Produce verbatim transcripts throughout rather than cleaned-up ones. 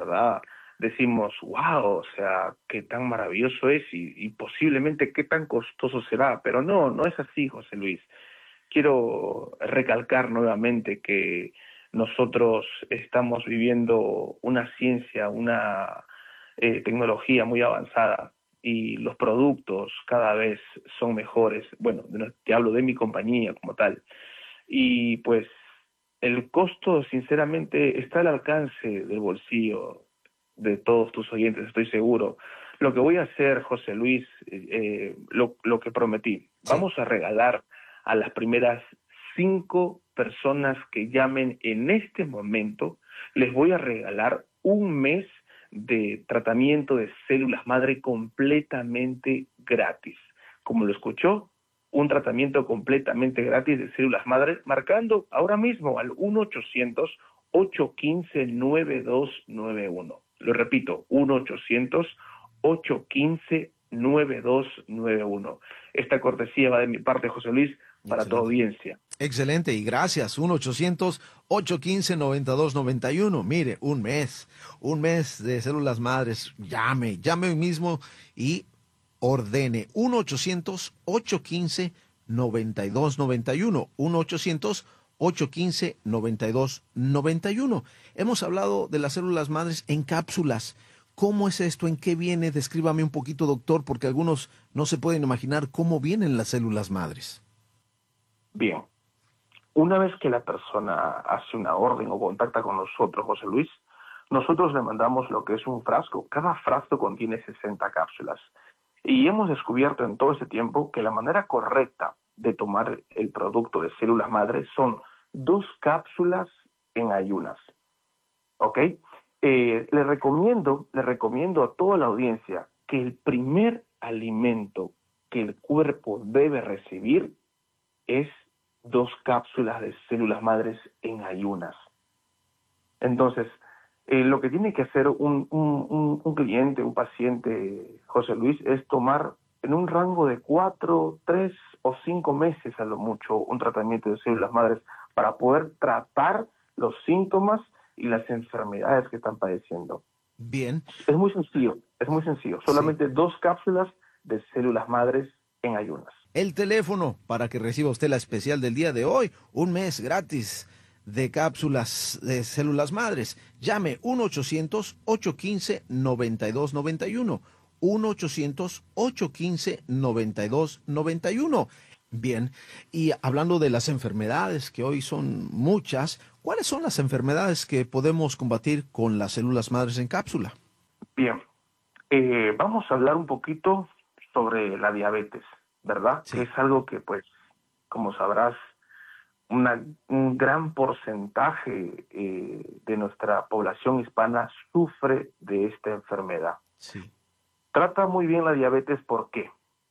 verdad decimos, wow, o sea, qué tan maravilloso es y, y posiblemente qué tan costoso será, pero no, no es así, José Luis. Quiero recalcar nuevamente que nosotros estamos viviendo una ciencia, una eh, tecnología muy avanzada y los productos cada vez son mejores. Bueno, de- te hablo de mi compañía como tal. Y pues el costo, sinceramente, está al alcance del bolsillo de todos tus oyentes, estoy seguro. Lo que voy a hacer, José Luis, eh, lo, lo que prometí, Sí. vamos a regalar a las primeras cinco personas que llamen en este momento, les voy a regalar un mes de tratamiento de células madre completamente gratis. Como lo escuchó, un tratamiento completamente gratis de células madre, marcando ahora mismo al uno ochocientos, ocho uno cinco, nueve dos nueve uno. Lo repito, uno ochocientos, ocho uno cinco, nueve dos nueve uno. Esta cortesía va de mi parte, José Luis, para tu Excelente. audiencia. Excelente, y gracias. uno ochocientos, ocho uno cinco, nueve dos nueve uno. Mire, un mes, un mes de células madres. Llame, llame hoy mismo y ordene. uno ochocientos, ocho uno cinco, nueve dos nueve uno. uno ochocientos, ocho uno cinco, nueve dos nueve uno. Hemos hablado de las células madres en cápsulas. ¿Cómo es esto? ¿En qué viene? Descríbame un poquito, doctor, porque algunos no se pueden imaginar cómo vienen las células madres. Bien, una vez que la persona hace una orden o contacta con nosotros, José Luis, nosotros le mandamos lo que es un frasco. Cada frasco contiene sesenta cápsulas. Y hemos descubierto en todo ese tiempo que la manera correcta de tomar el producto de células madres son dos cápsulas en ayunas. ¿Ok? Eh, le recomiendo, le recomiendo a toda la audiencia que el primer alimento que el cuerpo debe recibir es dos cápsulas de células madres en ayunas. Entonces, eh, lo que tiene que hacer un, un, un, un cliente, un paciente, José Luis, es tomar en un rango de cuatro, tres o cinco meses a lo mucho un tratamiento de células madres para poder tratar los síntomas y las enfermedades que están padeciendo. Bien, Es muy sencillo, es muy sencillo. sí. Solamente dos cápsulas de células madres en ayunas. El teléfono para que reciba usted la especial del día de hoy, un mes gratis de cápsulas de células madres. Llame uno ochocientos, ocho uno cinco, nueve dos nueve uno. uno ochocientos, ocho uno cinco, nueve dos nueve uno. Bien, y hablando de las enfermedades, que hoy son muchas, ¿cuáles son las enfermedades que podemos combatir con las células madres en cápsula? Bien, eh, vamos a hablar un poquito sobre la diabetes, ¿verdad? Que Sí, es algo que, pues, como sabrás, una, un gran porcentaje eh, de nuestra población hispana sufre de esta enfermedad. sí. Trata muy bien la diabetes, ¿por qué?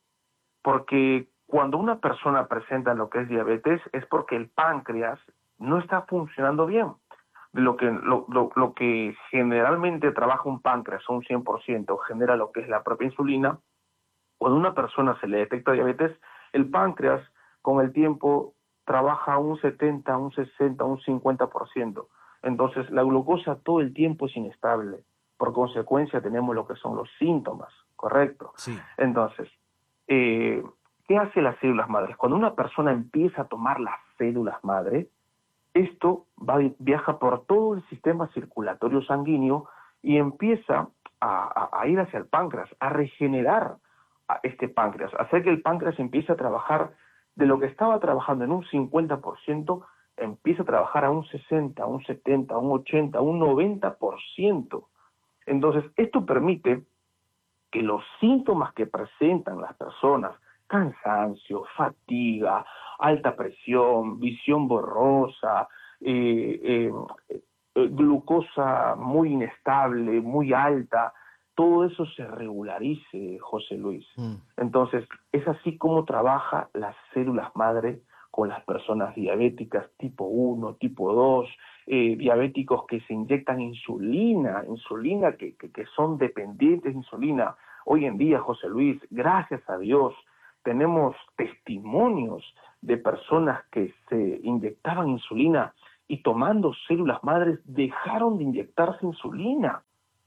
Porque cuando una persona presenta lo que es diabetes es porque el páncreas no está funcionando bien. Lo que, lo, lo, lo que generalmente trabaja un páncreas un cien por ciento genera lo que es la propia insulina. Cuando a una persona se le detecta diabetes, el páncreas con el tiempo trabaja un setenta, un sesenta, un cincuenta por ciento. Entonces la glucosa todo el tiempo es inestable. Por consecuencia tenemos lo que son los síntomas, ¿correcto? Sí. Entonces, eh, ¿qué hace las células madres? Cuando una persona empieza a tomar las células madre, esto va, viaja por todo el sistema circulatorio sanguíneo y empieza a, a, a ir hacia el páncreas, a regenerar a este páncreas, hacer que el páncreas empiece a trabajar de lo que estaba trabajando en un cincuenta por ciento, empieza a trabajar a un sesenta, a un setenta, a un ochenta, a un noventa por ciento. Entonces, esto permite que los síntomas que presentan las personas, cansancio, fatiga, alta presión, visión borrosa, eh, eh, eh, glucosa muy inestable, muy alta, todo eso se regularice, José Luis. Mm. Entonces, es así como trabaja las células madre con las personas diabéticas tipo uno, tipo dos, eh, diabéticos que se inyectan insulina, insulina que, que, que son dependientes de insulina. Hoy en día, José Luis, gracias a Dios, tenemos testimonios de personas que se inyectaban insulina y tomando células madres dejaron de inyectarse insulina.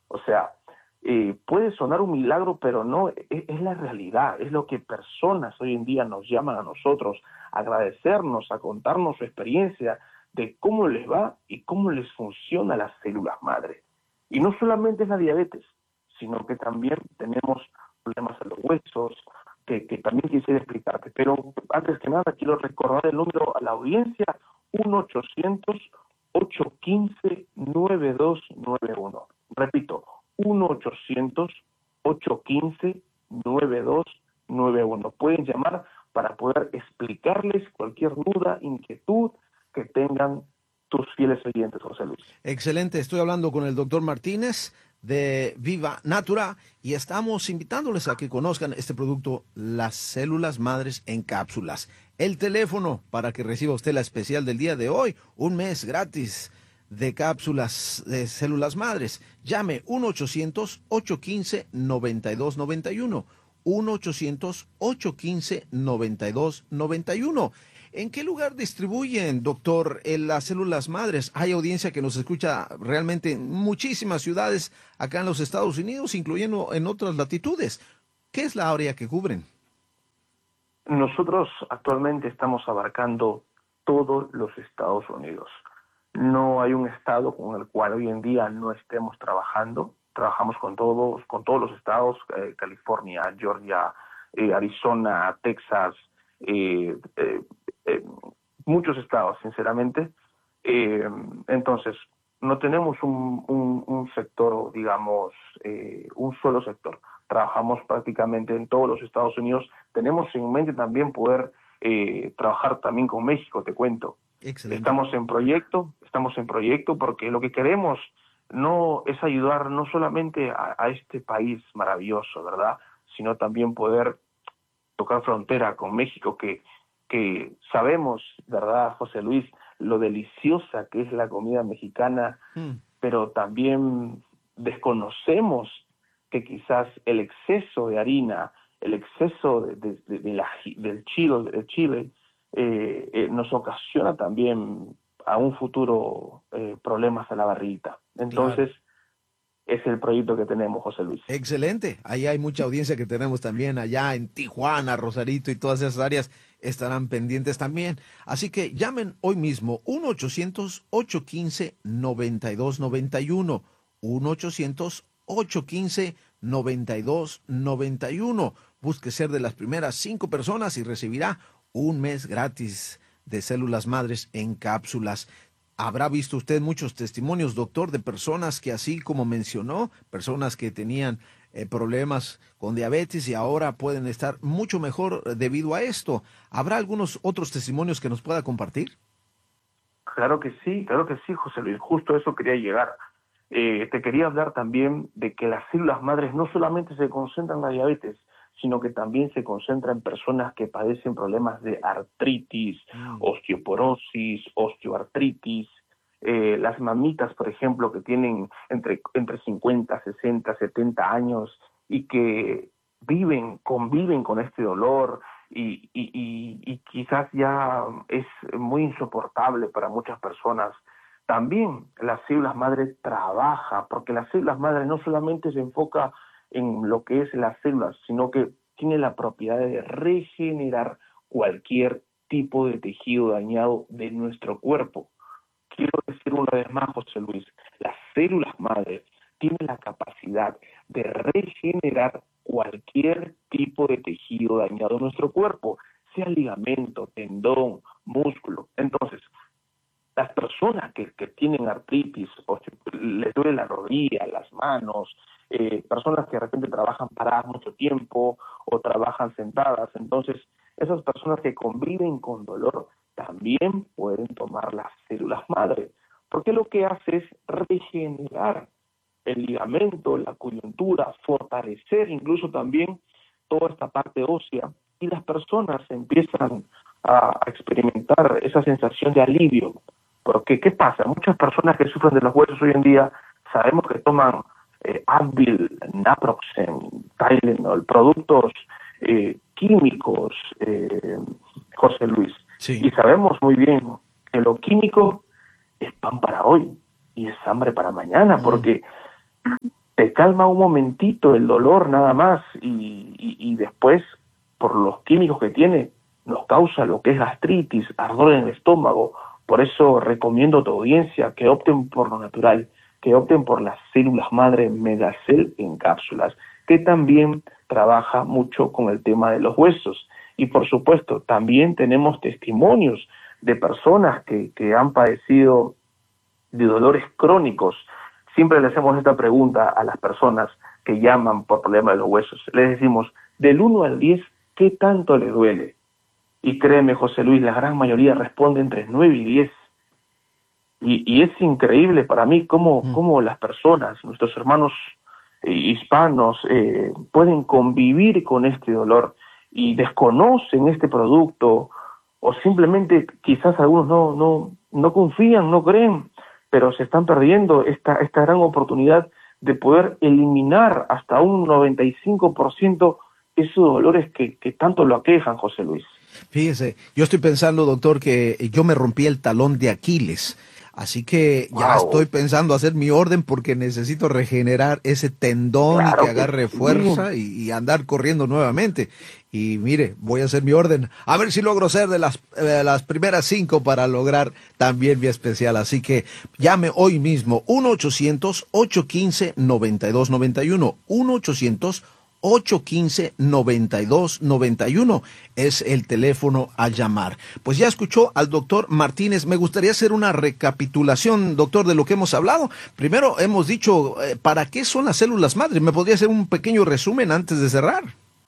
O sea, eh, puede sonar un milagro, pero no, es, es la realidad, es lo que personas hoy en día nos llaman a nosotros, a agradecernos, a contarnos su experiencia de cómo les va y cómo les funciona las células madre. Y no solamente es la diabetes, sino que también tenemos problemas en los huesos, que, que también quisiera explicarte. Pero antes que nada quiero recordar el número a la audiencia, uno ochocientos, ocho uno cinco, nueve dos nueve uno. Repito, uno ochocientos, ocho uno cinco, nueve dos nueve uno. Pueden llamar para poder explicarles cualquier duda, inquietud que tengan tus fieles oyentes, José Luis. Excelente, estoy hablando con el doctor Martínez de Viva Natura y estamos invitándoles a que conozcan este producto, las células madres en cápsulas. El teléfono para que reciba usted la especial del día de hoy, un mes gratis de cápsulas de células madres. Llame uno ochocientos, ocho uno cinco, nueve dos nueve uno. uno ochocientos, ocho uno cinco, nueve dos nueve uno. ¿En qué lugar distribuyen, doctor, en las células madres? Hay audiencia que nos escucha realmente en muchísimas ciudades acá en los Estados Unidos, incluyendo en otras latitudes. ¿Qué es la área que cubren? Nosotros actualmente estamos abarcando todos los Estados Unidos. No hay un estado con el cual hoy en día no estemos trabajando. Trabajamos con todos, con todos los estados, eh, California, Georgia, eh, Arizona, Texas, eh, eh, eh, muchos estados, sinceramente. Eh, entonces, no tenemos un, un, un sector, digamos, eh, un solo sector. Trabajamos prácticamente en todos los Estados Unidos. Tenemos en mente también poder eh, trabajar también con México, te cuento. Excelente. Estamos en proyecto, estamos en proyecto porque lo que queremos no es ayudar no solamente a, a este país maravilloso, ¿verdad? Sino también poder tocar frontera con México, que, que sabemos, ¿verdad, José Luis, lo deliciosa que es la comida mexicana, mm. pero también desconocemos que quizás el exceso de harina, el exceso de, de, de, de la, del chile, del chile eh, eh, nos ocasiona también a un futuro eh, problemas a la barriguita. Entonces, claro, es el proyecto que tenemos, José Luis. Excelente. Ahí hay mucha audiencia que tenemos también allá en Tijuana, Rosarito y todas esas áreas estarán pendientes también. Así que llamen hoy mismo uno ochocientos, ocho uno cinco, nueve dos nueve uno. uno ochocientos, ocho uno cinco, nueve dos nueve uno. Busque ser de las primeras cinco personas y recibirá un mes gratis de células madres en cápsulas. Habrá visto usted muchos testimonios, doctor, de personas que, así como mencionó, personas que tenían eh, problemas con diabetes y ahora pueden estar mucho mejor debido a esto. ¿Habrá algunos otros testimonios que nos pueda compartir? Claro que sí, claro que sí, José Luis. Justo a eso quería llegar. Eh, te quería hablar también de que las células madres no solamente se concentran en la diabetes, sino que también se concentra en personas que padecen problemas de artritis, mm. osteoporosis, osteoartritis, eh, las mamitas, por ejemplo, que tienen entre, entre cincuenta, sesenta, setenta años y que viven, conviven con este dolor y, y, y, y quizás ya es muy insoportable para muchas personas. También las células madre trabaja, porque las células madre no solamente se enfoca en lo que es las células, sino que tiene la propiedad de regenerar cualquier tipo de tejido dañado de nuestro cuerpo. Quiero decir una vez más, José Luis, las células madre tienen la capacidad de regenerar cualquier tipo de tejido dañado en nuestro cuerpo, sea ligamento, tendón, músculo. Entonces, las personas que, que tienen artritis, o les duele la rodilla, las manos, eh, personas que de repente trabajan paradas mucho tiempo o trabajan sentadas, entonces esas personas que conviven con dolor también pueden tomar las células madre, porque lo que hace es regenerar el ligamento, la coyuntura, fortalecer incluso también toda esta parte ósea, y las personas empiezan a experimentar esa sensación de alivio. Porque, ¿qué pasa? Muchas personas que sufren de los huesos hoy en día, sabemos que toman eh, Advil, Naproxen, Tylenol, productos eh, químicos, eh, José Luis. Sí. Y sabemos muy bien que lo químico es pan para hoy y es hambre para mañana, mm. porque te calma un momentito el dolor nada más y, y, y después, por los químicos que tiene, nos causa lo que es gastritis, ardor en el estómago. Por eso recomiendo a tu audiencia que opten por lo natural, que opten por las células madre Medacel en cápsulas, que también trabaja mucho con el tema de los huesos. Y por supuesto, también tenemos testimonios de personas que, que han padecido de dolores crónicos. Siempre le hacemos esta pregunta a las personas que llaman por problema de los huesos. Les decimos, del uno al diez, ¿qué tanto les duele? Y créeme, José Luis, la gran mayoría responde entre nueve y diez. Y, y es increíble para mí cómo, mm. cómo las personas, nuestros hermanos eh, hispanos, eh, pueden convivir con este dolor y desconocen este producto, o simplemente quizás algunos no, no, no confían, no creen, pero se están perdiendo esta, esta gran oportunidad de poder eliminar hasta un noventa y cinco por ciento esos dolores que, que tanto lo aquejan, José Luis. Fíjese, yo estoy pensando, doctor, que yo me rompí el talón de Aquiles, así que ya wow. estoy pensando hacer mi orden porque necesito regenerar ese tendón claro y que agarre que fuerza y, y andar corriendo nuevamente. Y mire, voy a hacer mi orden, a ver si logro ser de las, eh, las primeras cinco para lograr también mi especial. Así que llame hoy mismo, uno ochocientos, ocho uno cinco, nueve dos nueve uno, uno ochocientos, ocho uno cinco, nueve dos nueve uno es el teléfono a llamar. Pues ya escuchó al doctor Martínez. Me gustaría hacer una recapitulación, doctor, de lo que hemos hablado. Primero hemos dicho, eh, ¿para qué son las células madre? ¿Me podría hacer un pequeño resumen antes de cerrar?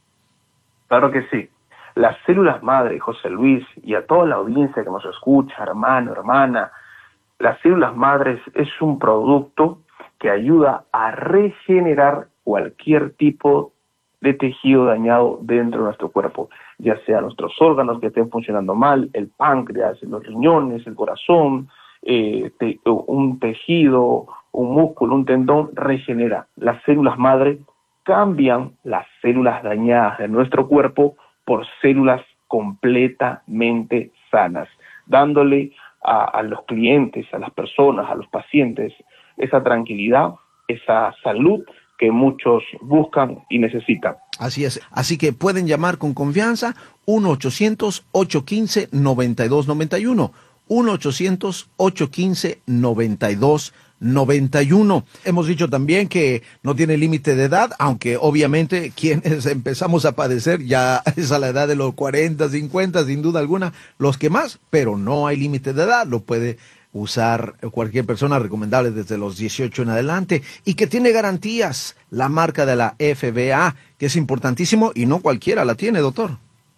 Claro que sí. Las células madre, José Luis, y a toda la audiencia que nos escucha, hermano, hermana, las células madres es un producto que ayuda a regenerar cualquier tipo de tejido dañado dentro de nuestro cuerpo, ya sea nuestros órganos que estén funcionando mal, el páncreas, los riñones, el corazón, eh, te, un tejido, un músculo, un tendón, regenera. Las células madre cambian las células dañadas de nuestro cuerpo por células completamente sanas, dándole a, a los clientes, a las personas, a los pacientes, esa tranquilidad, esa salud que muchos buscan y necesitan. Así es, así que pueden llamar con confianza uno ochocientos, ocho uno cinco, nueve dos nueve uno, uno ochocientos, ocho uno cinco, nueve dos nueve uno. Hemos dicho también que no tiene límite de edad, aunque obviamente quienes empezamos a padecer ya es a la edad de los cuarenta, cincuenta, sin duda alguna, los que más, pero no hay límite de edad, lo puede usar cualquier persona, recomendable desde los dieciocho en adelante, y que tiene garantías, la marca de la F B A, que es importantísimo y no cualquiera la tiene, doctor.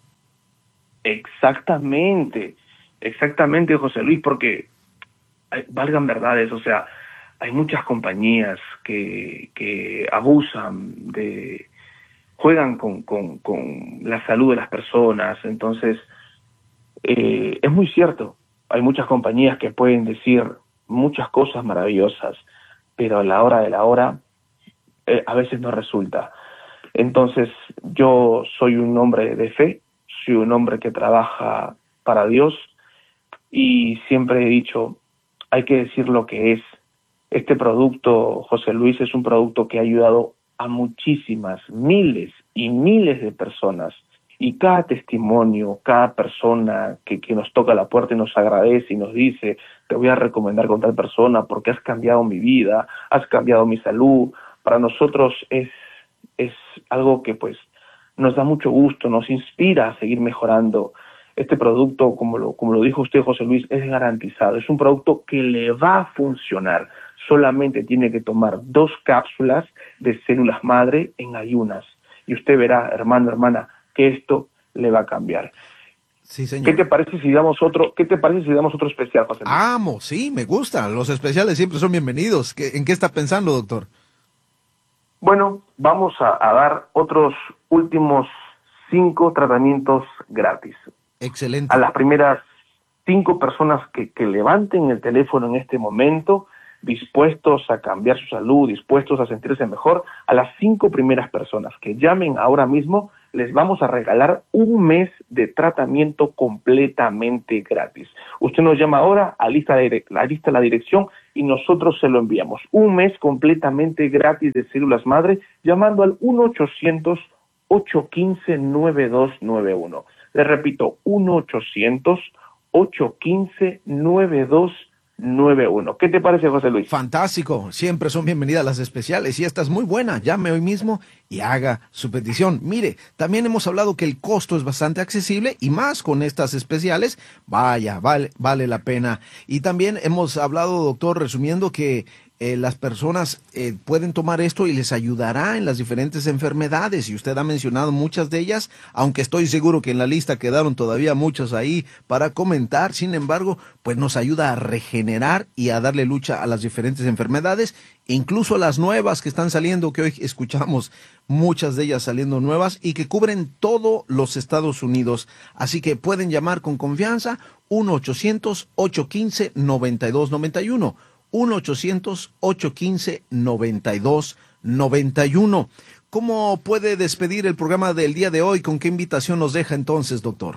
Exactamente, exactamente, José Luis, porque hay, valgan verdades, o sea, hay muchas compañías que, que abusan de, juegan con, con, con la salud de las personas, entonces eh, es muy cierto. Hay muchas compañías que pueden decir muchas cosas maravillosas, pero a la hora de la hora eh, a veces no resulta. Entonces yo soy un hombre de fe, soy un hombre que trabaja para Dios y siempre he dicho, hay que decir lo que es. Este producto, José Luis, es un producto que ha ayudado a muchísimas, miles y miles de personas. Y cada testimonio, cada persona que, que nos toca la puerta y nos agradece y nos dice, te voy a recomendar con tal persona porque has cambiado mi vida, has cambiado mi salud, para nosotros es, es algo que pues nos da mucho gusto, nos inspira a seguir mejorando. Este producto, como lo, como lo dijo usted, José Luis, es garantizado, es un producto que le va a funcionar. Solamente tiene que tomar dos cápsulas de células madre en ayunas. Y usted verá, hermano, hermana, que esto le va a cambiar. Sí, señor. ¿Qué te parece si damos otro, qué te parece si damos otro especial, José Luis? Amo, sí, me gusta. Los especiales siempre son bienvenidos. ¿En qué está pensando, doctor? Bueno, vamos a, a dar otros últimos cinco tratamientos gratis. Excelente. A las primeras cinco personas que, que levanten el teléfono en este momento, dispuestos a cambiar su salud, dispuestos a sentirse mejor, a las cinco primeras personas que llamen ahora mismo, les vamos a regalar un mes de tratamiento completamente gratis. Usted nos llama ahora, alista la, alista la dirección y nosotros se lo enviamos. Un mes completamente gratis de células madre llamando al uno ochocientos, ocho uno cinco, nueve dos nueve uno. Les repito, uno ochocientos, ocho uno cinco, nueve dos nueve uno. ¿Qué te parece, José Luis? Fantástico, siempre son bienvenidas las especiales y esta es muy buena. Llame hoy mismo y haga su petición. Mire, también hemos hablado que el costo es bastante accesible y más con estas especiales, vaya, vale, vale la pena. Y también hemos hablado, doctor, resumiendo que eh, las personas eh, pueden tomar esto y les ayudará en las diferentes enfermedades. Y usted ha mencionado muchas de ellas, aunque estoy seguro que en la lista quedaron todavía muchas ahí para comentar. Sin embargo, pues nos ayuda a regenerar y a darle lucha a las diferentes enfermedades, incluso las nuevas que están saliendo, que hoy escuchamos muchas de ellas saliendo nuevas y que cubren todos los Estados Unidos. Así que pueden llamar con confianza uno ochocientos, ocho uno cinco, nueve dos nueve uno. uno ochocientos, ocho uno cinco, nueve dos nueve uno. ¿Cómo puede despedir el programa del día de hoy? ¿Con qué invitación nos deja entonces, doctor?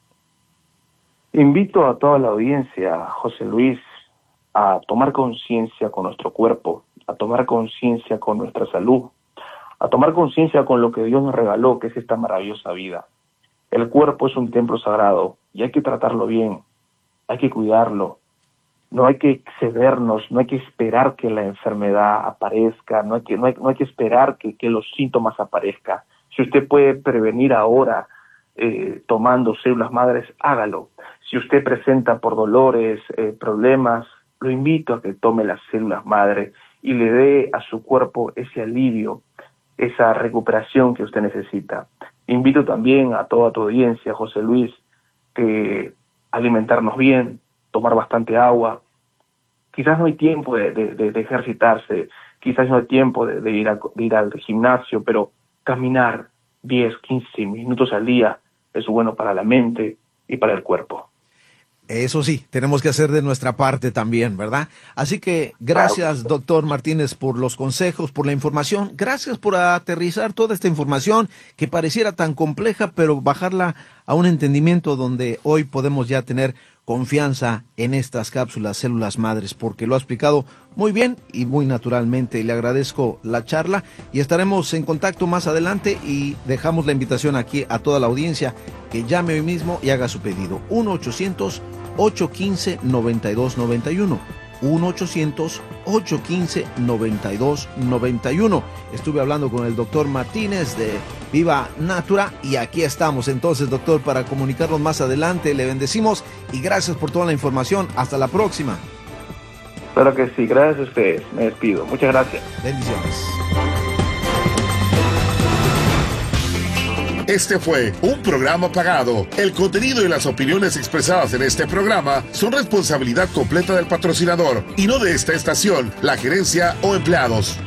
Invito a toda la audiencia, José Luis, a tomar conciencia con nuestro cuerpo, a tomar conciencia con nuestra salud, a tomar conciencia con lo que Dios nos regaló, que es esta maravillosa vida. El cuerpo es un templo sagrado y hay que tratarlo bien, hay que cuidarlo. No hay que excedernos, no hay que esperar que la enfermedad aparezca, no hay que, no hay, no hay que esperar que, que los síntomas aparezcan. Si usted puede prevenir ahora eh, tomando células madres, hágalo. Si usted presenta por dolores, eh, problemas, lo invito a que tome las células madre y le dé a su cuerpo ese alivio, esa recuperación que usted necesita. Invito también a toda tu audiencia, José Luis, que alimentarnos bien, tomar bastante agua. Quizás no hay tiempo de, de, de ejercitarse, quizás no hay tiempo de, de, ir a, de ir al gimnasio, pero caminar diez, quince minutos al día es bueno para la mente y para el cuerpo. Eso sí, tenemos que hacer de nuestra parte también, ¿verdad? Así que gracias, doctor Martínez, por los consejos, por la información. Gracias por aterrizar toda esta información que pareciera tan compleja, pero bajarla a un entendimiento donde hoy podemos ya tener confianza en estas cápsulas células madres, porque lo ha explicado muy bien y muy naturalmente. Le agradezco la charla y estaremos en contacto más adelante y dejamos la invitación aquí a toda la audiencia que llame hoy mismo y haga su pedido. uno ochocientos, ocho uno cinco, nueve dos nueve uno. uno ochocientos, ocho uno cinco, nueve dos nueve uno. Estuve hablando con el doctor Martínez de Viva Natura y aquí estamos entonces, doctor, para comunicarnos más adelante. Le bendecimos y gracias por toda la información. Hasta la próxima. Claro que sí, gracias a ustedes. Me despido. Muchas gracias. Bendiciones. Este fue un programa pagado. El contenido y las opiniones expresadas en este programa son responsabilidad completa del patrocinador y no de esta estación, la gerencia o empleados.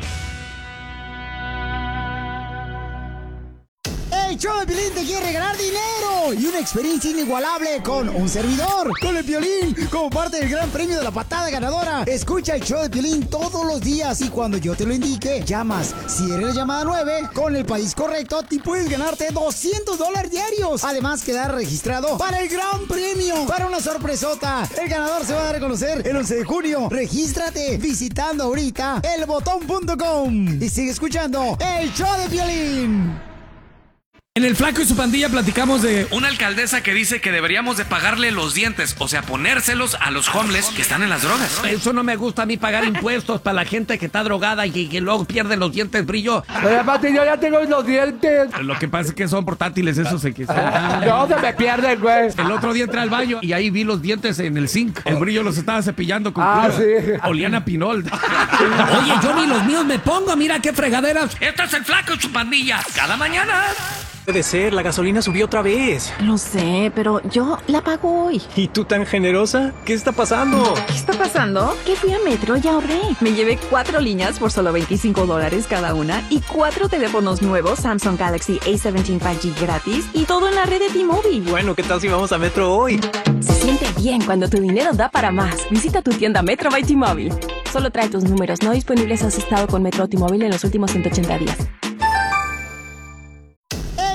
El show de Piolín te quiere regalar dinero y una experiencia inigualable con un servidor, con el Piolín, como parte del gran premio de la patada ganadora. Escucha el show de Piolín todos los días y cuando yo te lo indique, llamas. Si eres la llamada nueve, con el país correcto, te puedes ganarte doscientos dólares diarios. Además, quedar registrado para el gran premio, para una sorpresota. El ganador se va a dar a conocer el once de junio. Regístrate visitando ahorita el botón punto com y sigue escuchando el show de Piolín. En El Flaco y su pandilla platicamos de una alcaldesa que dice que deberíamos de pagarle los dientes, o sea, ponérselos a los homeless que están en las drogas. Eso no me gusta a mí, pagar impuestos para la gente que está drogada y que, que luego pierde los dientes brillo. Pero aparte yo ya tengo los dientes. Lo que pasa es que son portátiles, eso se quiso. No, se me pierden, güey. El otro día entré al baño y ahí vi los dientes en el zinc. El brillo los estaba cepillando con Ah, cloro. sí. Olían a pinol. Oye, yo ni los míos me pongo, mira qué fregaderas. Esto es El Flaco y su pandilla, cada mañana. Puede ser, la gasolina subió otra vez. Lo sé, pero yo la pago hoy. ¿Y tú tan generosa? ¿Qué está pasando? ¿Qué está pasando? Que fui a Metro y ahorré. Me llevé cuatro líneas por solo veinticinco dólares cada una y cuatro teléfonos nuevos Samsung Galaxy A diecisiete cinco G gratis y todo en la red de T-Mobile. Bueno, ¿qué tal si vamos a Metro hoy? Se siente bien cuando tu dinero da para más. Visita tu tienda Metro by T-Mobile. Solo trae tus números no disponibles si has estado con Metro o T-Mobile en los últimos ciento ochenta días.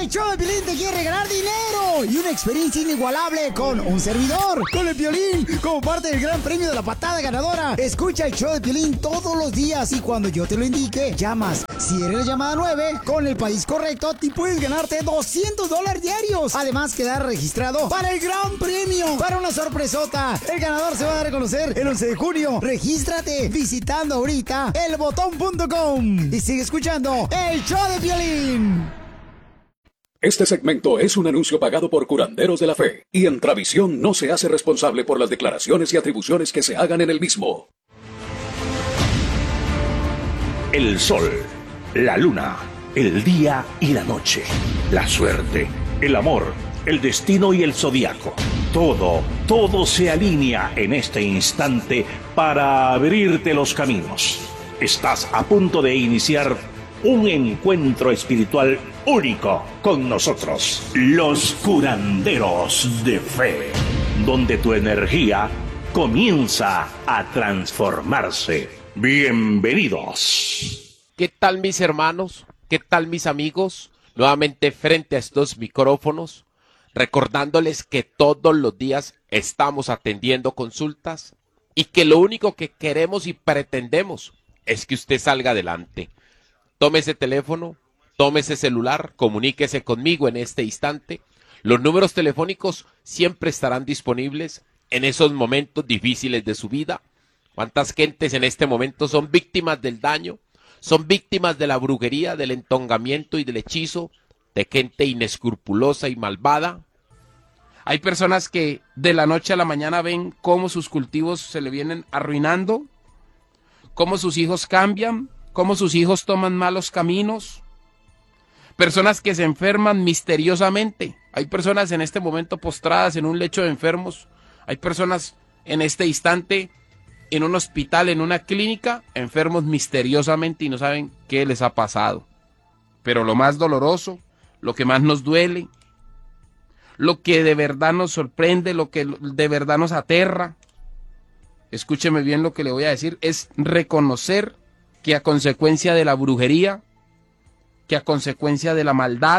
El show de Piolín te quiere regalar dinero y una experiencia inigualable con un servidor, con el Piolín, como parte del gran premio de la patada ganadora. Escucha el show de Piolín todos los días y cuando yo te lo indique, llamas. Si eres la llamada nueve, con el país correcto, te puedes ganarte doscientos dólares diarios. Además, quedar registrado para el gran premio, para una sorpresota. El ganador se va a dar a conocer el once de junio. Regístrate visitando ahorita el botón punto com y sigue escuchando el show de Piolín. Este segmento es un anuncio pagado por curanderos de la fe y Entravisión no se hace responsable por las declaraciones y atribuciones que se hagan en el mismo. El sol, la luna, el día y la noche, la suerte, el amor, el destino y el zodiaco. Todo, todo se alinea en este instante para abrirte los caminos. Estás a punto de iniciar un encuentro espiritual único con nosotros, los curanderos de fe, donde tu energía comienza a transformarse. Bienvenidos. ¿Qué tal, mis hermanos? ¿Qué tal, mis amigos? Nuevamente frente a estos micrófonos, recordándoles que todos los días estamos atendiendo consultas y que lo único que queremos y pretendemos es que usted salga adelante. Tome ese teléfono, tome ese celular, comuníquese conmigo en este instante. Los números telefónicos siempre estarán disponibles en esos momentos difíciles de su vida. ¿Cuántas gentes en este momento son víctimas del daño? Son víctimas de la brujería, del entongamiento y del hechizo de gente inescrupulosa y malvada. Hay personas que de la noche a la mañana ven cómo sus cultivos se le vienen arruinando, cómo sus hijos cambian, cómo sus hijos toman malos caminos. Personas que se enferman misteriosamente. Hay personas en este momento postradas en un lecho de enfermos. Hay personas en este instante en un hospital, en una clínica, enfermos misteriosamente y no saben qué les ha pasado. Pero lo más doloroso, lo que más nos duele, lo que de verdad nos sorprende, lo que de verdad nos aterra, escúcheme bien lo que le voy a decir, es reconocer que a consecuencia de la brujería, que a consecuencia de la maldad,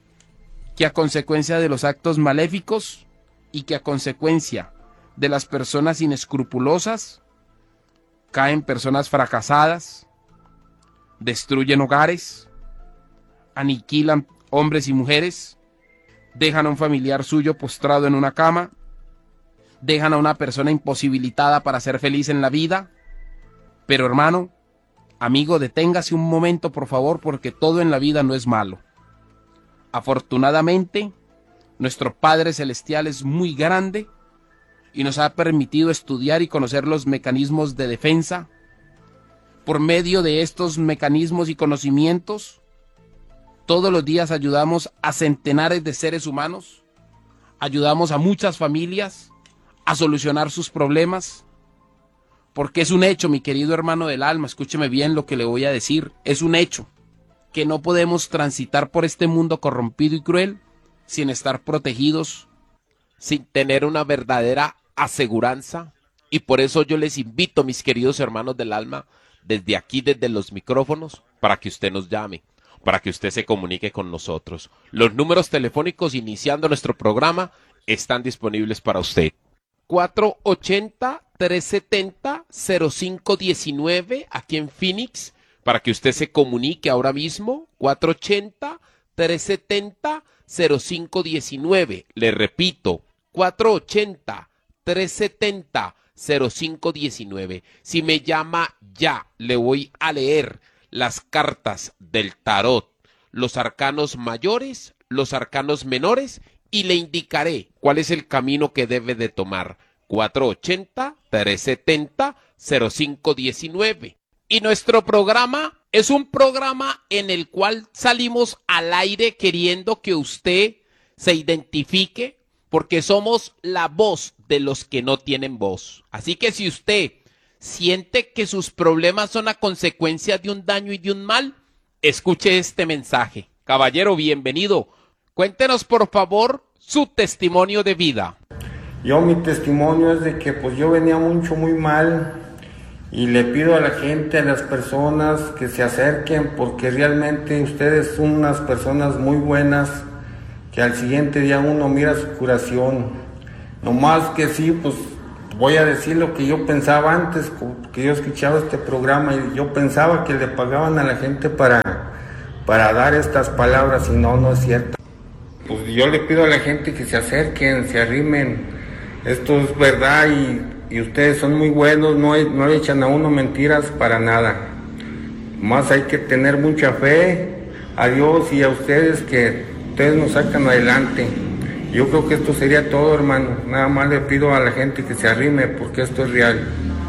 que a consecuencia de los actos maléficos y que a consecuencia de las personas inescrupulosas, caen personas fracasadas, destruyen hogares, aniquilan hombres y mujeres, dejan a un familiar suyo postrado en una cama, dejan a una persona imposibilitada para ser feliz en la vida. Pero hermano, amigo, deténgase un momento por favor, porque todo en la vida no es malo. Afortunadamente, nuestro Padre Celestial es muy grande y nos ha permitido estudiar y conocer los mecanismos de defensa. Por medio de estos mecanismos y conocimientos, todos los días ayudamos a centenares de seres humanos, ayudamos a muchas familias a solucionar sus problemas, porque es un hecho, mi querido hermano del alma, escúcheme bien lo que le voy a decir, es un hecho que no podemos transitar por este mundo corrompido y cruel sin estar protegidos, sin tener una verdadera aseguranza. Y por eso yo les invito, mis queridos hermanos del alma, desde aquí, desde los micrófonos, para que usted nos llame, para que usted se comunique con nosotros. Los números telefónicos iniciando nuestro programa están disponibles para usted. cuatro ochenta, trescientos setenta, cero cinco diecinueve aquí en Phoenix, para que usted se comunique ahora mismo. cuatro ochenta, trescientos setenta, cero cinco diecinueve. Le repito, cuatro ochenta, trescientos setenta, cero cinco diecinueve. Si me llama ya, le voy a leer las cartas del tarot, los arcanos mayores, los arcanos menores, y le indicaré cuál es el camino que debe de tomar. cuatro ochenta, trescientos setenta, cero cinco diecinueve. Y nuestro programa es un programa en el cual salimos al aire queriendo que usted se identifique, porque somos la voz de los que no tienen voz. Así que si usted siente que sus problemas son a consecuencia de un daño y de un mal, escuche este mensaje. Caballero, bienvenido. Cuéntenos, por favor, su testimonio de vida. Yo, mi testimonio es de que pues yo venía mucho, muy mal, y le pido a la gente, a las personas que se acerquen, porque realmente ustedes son unas personas muy buenas, que al siguiente día uno mira su curación. No más que sí, pues voy a decir lo que yo pensaba antes, que yo escuchaba este programa y yo pensaba que le pagaban a la gente para, para dar estas palabras y no, no es cierto. Pues yo le pido a la gente que se acerquen, se arrimen, esto es verdad y, y ustedes son muy buenos, no, hay, no le echan a uno mentiras para nada. Más hay que tener mucha fe a Dios y a ustedes que ustedes nos sacan adelante. Yo creo que esto sería todo, hermano. Nada más le pido a la gente que se arrime porque esto es real.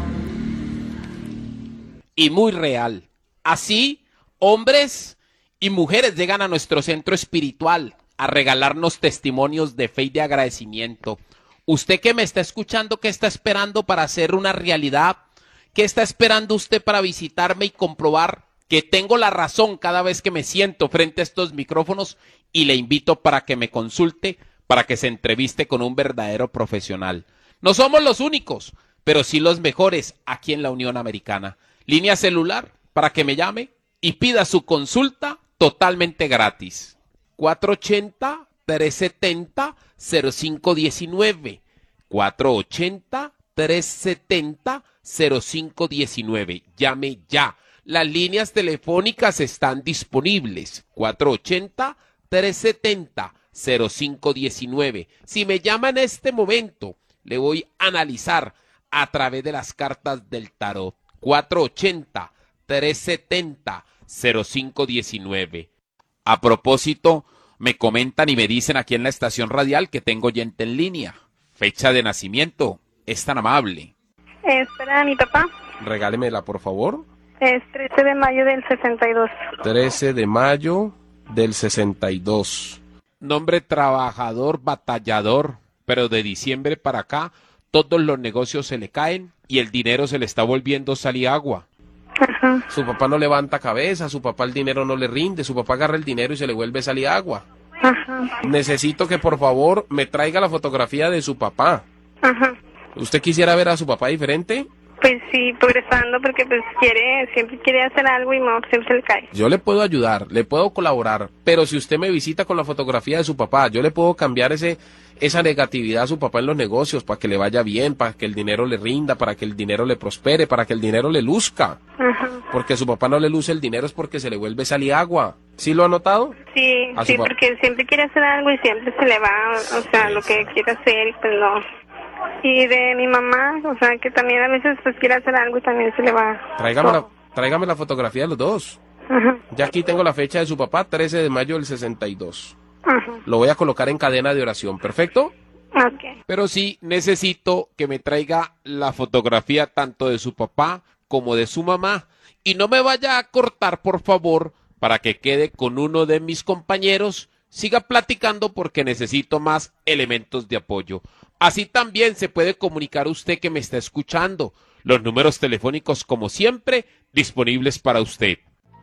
Y muy real. Así, hombres y mujeres llegan a nuestro centro espiritual a regalarnos testimonios de fe y de agradecimiento. Usted que me está escuchando, ¿qué está esperando para hacer una realidad? ¿Qué está esperando usted para visitarme y comprobar que tengo la razón cada vez que me siento frente a estos micrófonos? Y le invito para que me consulte, para que se entreviste con un verdadero profesional. No somos los únicos, pero sí los mejores aquí en la Unión Americana. Línea celular para que me llame y pida su consulta totalmente gratis. cuatro ochenta, tres setenta, cero cinco diecinueve. cuatro ochenta, tres setenta, cero cinco diecinueve. Llame ya. Las líneas telefónicas están disponibles. cuatro ochenta, tres setenta, cero cinco diecinueve. Si me llama en este momento, le voy a analizar a través de las cartas del tarot. cuatro ochenta, tres setenta, cero cinco diecinueve. A propósito, me comentan y me dicen aquí en la estación radial que tengo oyente en línea. Fecha de nacimiento. Es tan amable. Es para mi papá. Regálemela, por favor. Es trece de mayo del sesenta y dos. trece de mayo del sesenta y dos. Nombre trabajador, batallador, pero de diciembre para acá todos los negocios se le caen y el dinero se le está volviendo sal y agua. Ajá. Su papá no levanta cabeza, su papá el dinero no le rinde, su papá agarra el dinero y se le vuelve sal y agua. Ajá. Necesito que por favor me traiga la fotografía de su papá. Ajá. ¿Usted quisiera ver a su papá diferente? Pues sí, progresando porque pues quiere, siempre quiere hacer algo y no, siempre se le cae. Yo le puedo ayudar, le puedo colaborar, pero si usted me visita con la fotografía de su papá, yo le puedo cambiar ese esa negatividad a su papá en los negocios para que le vaya bien, para que el dinero le rinda, para que el dinero le prospere, para que el dinero le luzca. Ajá. Porque a su papá no le luce el dinero es porque se le vuelve sal y agua. ¿Sí lo ha notado? Sí, A su sí, pa- porque siempre quiere hacer algo y siempre se le va, o sea, lo que quiere hacer y pues no. Y de mi mamá, o sea, que también a veces pues quiere hacer algo y también se le va. Tráigame la, tráigame la fotografía de los dos. Ajá. Ya aquí tengo la fecha de su papá, trece de mayo del sesenta y dos. Ajá. Lo voy a colocar en cadena de oración, ¿perfecto? Ok. Pero sí necesito que me traiga la fotografía tanto de su papá como de su mamá. Y no me vaya a cortar, por favor, para que quede con uno de mis compañeros. Siga platicando porque necesito más elementos de apoyo. Así también se puede comunicar usted que me está escuchando. Los números telefónicos, como siempre, disponibles para usted.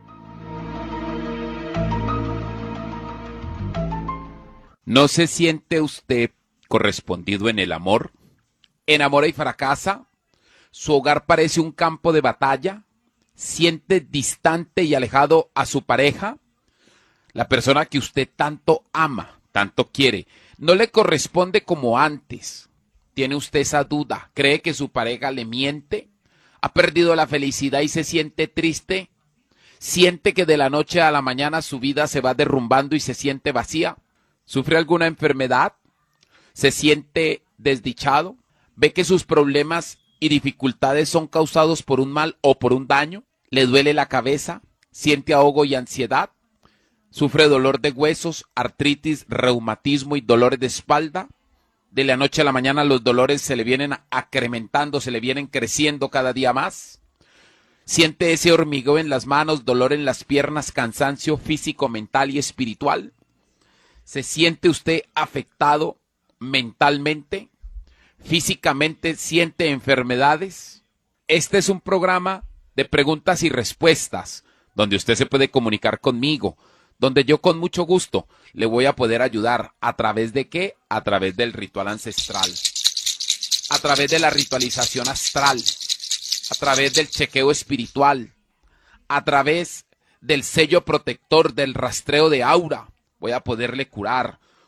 ¿No se siente usted correspondido en el amor? ¿Enamora y fracasa? ¿Su hogar parece un campo de batalla? ¿Siente distante y alejado a su pareja? La persona que usted tanto ama, tanto quiere, no le corresponde como antes. ¿Tiene usted esa duda? ¿Cree que su pareja le miente? ¿Ha perdido la felicidad y se siente triste? ¿Siente que de la noche a la mañana su vida se va derrumbando y se siente vacía? ¿Sufre alguna enfermedad? ¿Se siente desdichado? ¿Ve que sus problemas y dificultades son causados por un mal o por un daño? ¿Le duele la cabeza? ¿Siente ahogo y ansiedad? ¿Sufre dolor de huesos, artritis, reumatismo y dolores de espalda? De la noche a la mañana los dolores se le vienen acrementando, se le vienen creciendo cada día más. ¿Siente ese hormigueo en las manos, dolor en las piernas, cansancio físico, mental y espiritual? ¿Se siente usted afectado mentalmente? ¿Físicamente siente enfermedades? Este es un programa de preguntas y respuestas, donde usted se puede comunicar conmigo, donde yo con mucho gusto le voy a poder ayudar. ¿A través de qué? A través del ritual ancestral, a través de la ritualización astral, a través del chequeo espiritual, a través del sello protector, del rastreo de aura. Voy a poderle curar,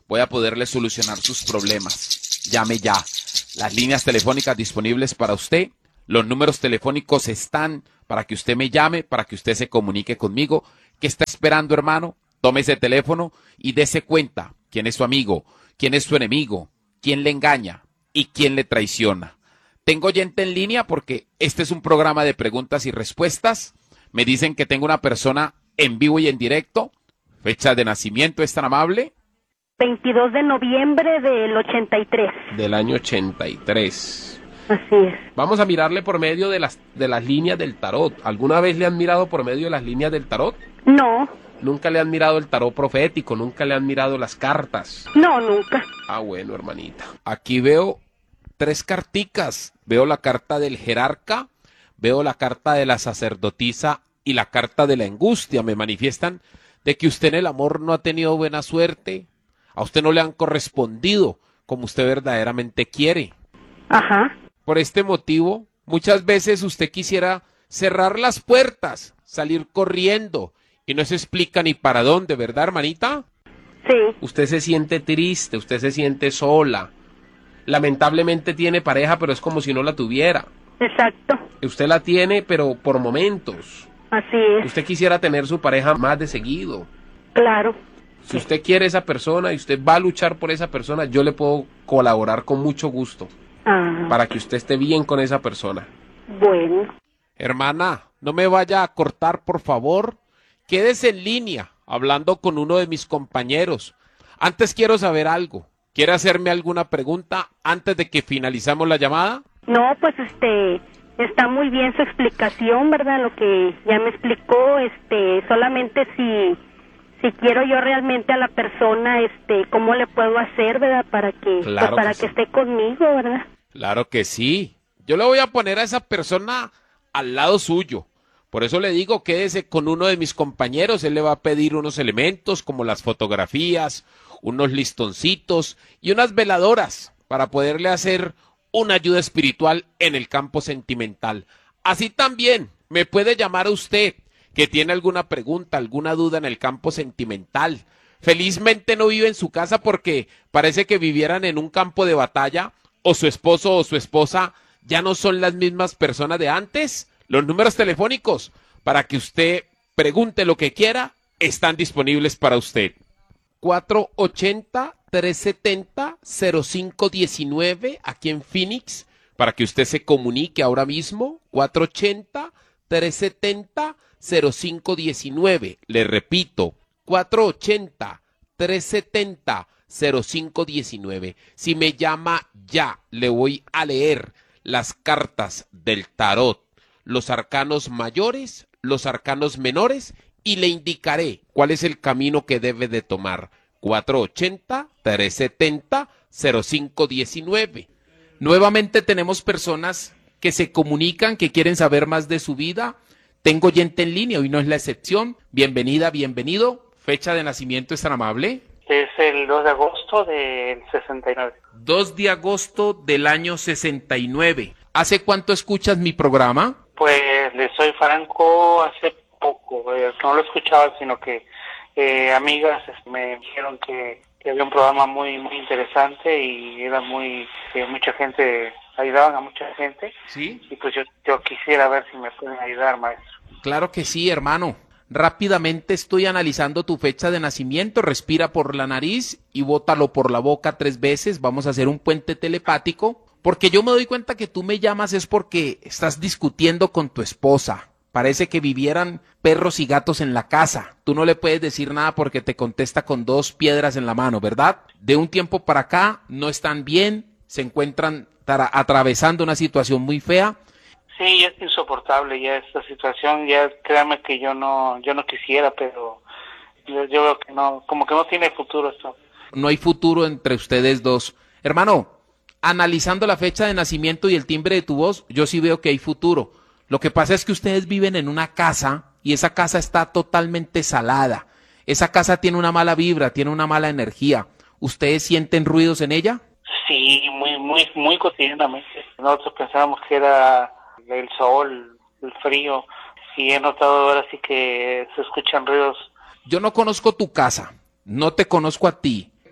voy a poderle solucionar sus problemas. Llame ya. Las líneas telefónicas disponibles para usted, los números telefónicos están para que usted me llame, para que usted se comunique conmigo. ¿Qué está esperando, hermano? Tome ese teléfono y dése cuenta quién es su amigo, quién es su enemigo, quién le engaña y quién le traiciona. Tengo oyente en línea porque este es un programa de preguntas y respuestas. Me dicen que tengo una persona en vivo y en directo. Fecha de nacimiento, ¿es tan amable? veintidós de noviembre del ochenta y tres. Del año ochenta y tres. Así es. Vamos a mirarle por medio de las, de las líneas del tarot. ¿Alguna vez le han mirado por medio de las líneas del tarot? No. ¿Nunca le han mirado el tarot profético? ¿Nunca le han mirado las cartas? No, nunca. Ah, bueno, hermanita. Aquí veo tres carticas. Veo la carta del jerarca, veo la carta de la sacerdotisa y la carta de la angustia. Me manifiestan de que usted en el amor no ha tenido buena suerte. A usted no le han correspondido como usted verdaderamente quiere. Ajá. Por este motivo, muchas veces usted quisiera cerrar las puertas, salir corriendo y no se explica ni para dónde, ¿verdad, hermanita? Sí. Usted se siente triste, usted se siente sola. Lamentablemente tiene pareja, pero es como si no la tuviera. Exacto. Usted la tiene, pero por momentos. Así es. Usted quisiera tener su pareja más de seguido. Claro. Si usted quiere esa persona y usted va a luchar por esa persona, yo le puedo colaborar con mucho gusto. Ah. Para que usted esté bien con esa persona. Bueno. Hermana, no me vaya a cortar, por favor. Quédese en línea, hablando con uno de mis compañeros. Antes quiero saber algo. ¿Quiere hacerme alguna pregunta antes de que finalicemos la llamada? No, pues este, está muy bien su explicación, ¿verdad? Lo que ya me explicó, este, solamente si, si quiero yo realmente a la persona, este, ¿cómo le puedo hacer, verdad? Para que, Claro pues, para que que sí. esté conmigo, ¿verdad? Claro que sí. Yo le voy a poner a esa persona al lado suyo. Por eso le digo, quédese con uno de mis compañeros. Él le va a pedir unos elementos como las fotografías, unos listoncitos y unas veladoras para poderle hacer una ayuda espiritual en el campo sentimental. Así también me puede llamar a usted que tiene alguna pregunta, alguna duda en el campo sentimental. Felizmente no vive en su casa porque parece que vivieran en un campo de batalla o su esposo o su esposa ya no son las mismas personas de antes. Los números telefónicos para que usted pregunte lo que quiera están disponibles para usted. cuatro ochenta, tres setenta, cero cinco diecinueve aquí en Phoenix para que usted se comunique ahora mismo. cuatro ochenta, tres setenta, cero cinco diecinueve. Le repito, cuatro ochenta, tres setenta, cero cinco diecinueve. Si me llama ya, le voy a leer las cartas del tarot, los arcanos mayores, los arcanos menores, y le indicaré cuál es el camino que debe de tomar. cuatro ochenta, tres setenta, cero cinco diecinueve. Nuevamente tenemos personas que se comunican, que quieren saber más de su vida. Tengo oyente en línea, hoy no es la excepción. Bienvenida, bienvenido. Fecha de nacimiento, ¿es tan amable? Es el dos de agosto del sesenta y nueve. dos de agosto del año sesenta y nueve. ¿Hace cuánto escuchas mi programa? Pues le soy franco, hace poco, eh, no lo escuchaba, sino que eh, amigas me dijeron que, que había un programa muy muy interesante y era muy, que mucha gente, ayudaban a mucha gente. Sí. Y pues yo, yo quisiera ver si me pueden ayudar, maestro. Claro que sí, hermano. Rápidamente estoy analizando tu fecha de nacimiento. Respira por la nariz y bótalo por la boca tres veces. Vamos a hacer un puente telepático. Porque yo me doy cuenta que tú me llamas es porque estás discutiendo con tu esposa. Parece que vivieran perros y gatos en la casa. Tú no le puedes decir nada porque te contesta con dos piedras en la mano, ¿verdad? De un tiempo para acá no están bien, se encuentran tra- atravesando una situación muy fea. Sí, ya es insoportable ya esta situación, ya créame que yo no yo no quisiera, pero yo, yo veo que no, como que no tiene futuro esto. No hay futuro entre ustedes dos. Hermano, analizando la fecha de nacimiento y el timbre de tu voz, yo sí veo que hay futuro. Lo que pasa es que ustedes viven en una casa y esa casa está totalmente salada. Esa casa tiene una mala vibra, tiene una mala energía. ¿Ustedes sienten ruidos en ella? Sí, muy muy muy cotidianamente. Nosotros pensábamos que era el sol, el frío, y he notado ahora sí que se escuchan ruidos. Yo no conozco tu casa, no te conozco a ti,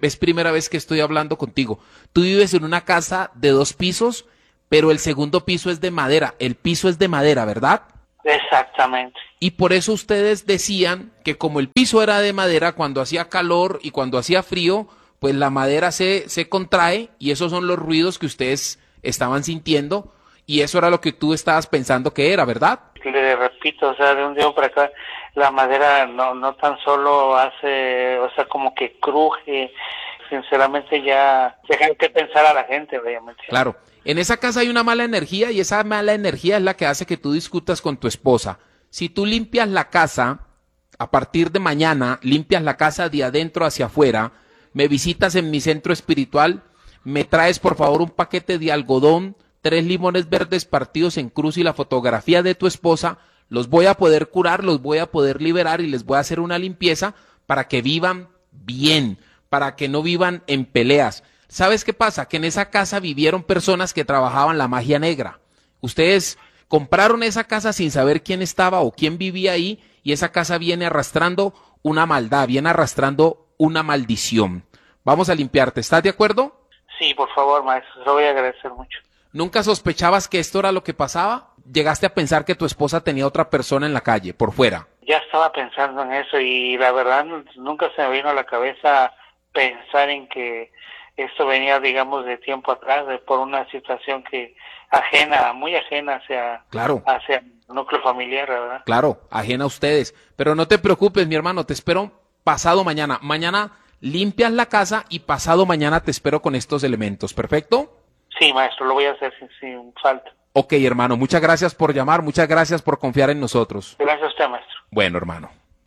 es primera vez que estoy hablando contigo. Tú vives en una casa de dos pisos, pero el segundo piso es de madera. El piso es de madera, ¿verdad? Exactamente. Y por eso ustedes decían que como el piso era de madera, cuando hacía calor y cuando hacía frío, pues la madera se, se contrae y esos son los ruidos que ustedes estaban sintiendo y eso era lo que tú estabas pensando que era, ¿verdad? Le repito, o sea, de un día para acá, la madera no, no tan solo hace, o sea, como que cruje, sinceramente ya dejan que pensar a la gente, obviamente. Claro. En esa casa hay una mala energía y esa mala energía es la que hace que tú discutas con tu esposa. Si tú limpias la casa, a partir de mañana, limpias la casa de adentro hacia afuera, me visitas en mi centro espiritual, me traes por favor un paquete de algodón, tres limones verdes partidos en cruz y la fotografía de tu esposa, los voy a poder curar, los voy a poder liberar y les voy a hacer una limpieza para que vivan bien, para que no vivan en peleas. ¿Sabes qué pasa? Que en esa casa vivieron personas que trabajaban la magia negra. Ustedes compraron esa casa sin saber quién estaba o quién vivía ahí y esa casa viene arrastrando una maldad, viene arrastrando una maldición. Vamos a limpiarte, ¿estás de acuerdo? Sí, por favor, maestro, se lo voy a agradecer mucho. ¿Nunca sospechabas que esto era lo que pasaba? ¿Llegaste a pensar que tu esposa tenía otra persona en la calle, por fuera? Ya estaba pensando en eso y la verdad nunca se me vino a la cabeza pensar en que esto venía, digamos, de tiempo atrás, de, por una situación que ajena, muy ajena hacia, claro. hacia el núcleo familiar, ¿verdad? Claro, ajena a ustedes. Pero no te preocupes, mi hermano, te espero pasado mañana. Mañana limpias la casa y pasado mañana te espero con estos elementos, ¿perfecto? Sí, maestro, lo voy a hacer sin, sin falta. Ok, hermano, muchas gracias por llamar, muchas gracias por confiar en nosotros. Gracias a usted, maestro. Bueno, hermano.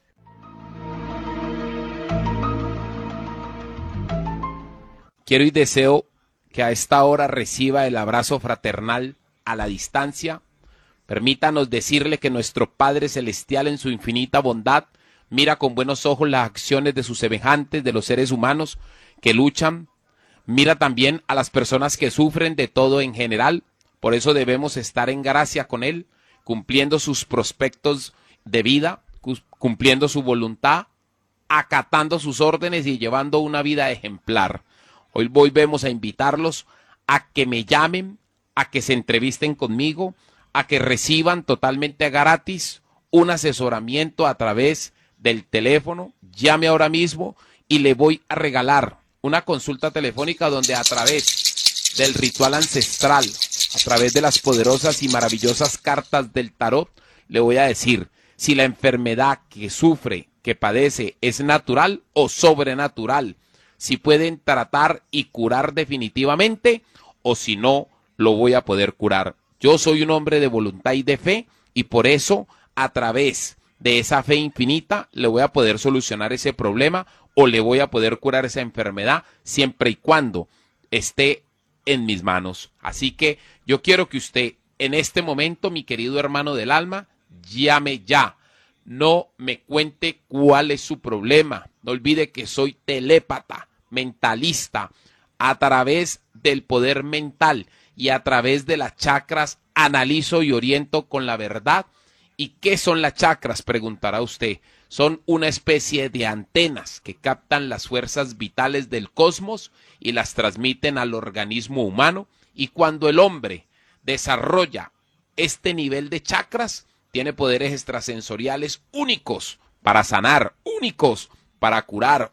Quiero y deseo que a esta hora reciba el abrazo fraternal a la distancia. Permítanos decirle que nuestro Padre Celestial en su infinita bondad mira con buenos ojos las acciones de sus semejantes, de los seres humanos que luchan. Mira también a las personas que sufren de todo en general. Por eso debemos estar en gracia con Él, cumpliendo sus prospectos de vida, cumpliendo su voluntad, acatando sus órdenes y llevando una vida ejemplar. Hoy volvemos a invitarlos a que me llamen, a que se entrevisten conmigo, a que reciban totalmente gratis un asesoramiento a través del teléfono. Llame ahora mismo y le voy a regalar una consulta telefónica donde a través del ritual ancestral, a través de las poderosas y maravillosas cartas del tarot, le voy a decir si la enfermedad que sufre, que padece, es natural o sobrenatural. Si pueden tratar y curar definitivamente o si no, lo voy a poder curar. Yo soy un hombre de voluntad y de fe y por eso a través de esa fe infinita le voy a poder solucionar ese problema o le voy a poder curar esa enfermedad siempre y cuando esté en mis manos. Así que yo quiero que usted en este momento, mi querido hermano del alma, llame ya. No me cuente cuál es su problema. No olvide que soy telépata, mentalista. A través del poder mental y a través de las chakras analizo y oriento con la verdad. ¿Y qué son las chakras? Preguntará usted. Son una especie de antenas que captan las fuerzas vitales del cosmos y las transmiten al organismo humano. Y cuando el hombre desarrolla este nivel de chakras, tiene poderes extrasensoriales únicos para sanar, únicos para curar,